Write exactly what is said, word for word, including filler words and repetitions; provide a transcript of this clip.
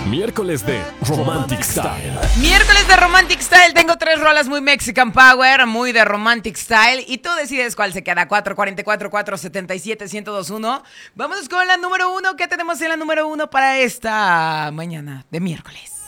Miércoles de Romantic Style. Miércoles de Romantic Style. Tengo tres rolas muy Mexican Power, muy de Romantic Style. Y tú decides cuál se queda. cuatro cuatro cuatro, cuatro siete siete, uno cero dos uno. Vámonos con la número uno. ¿Qué tenemos en la número uno para esta mañana de miércoles?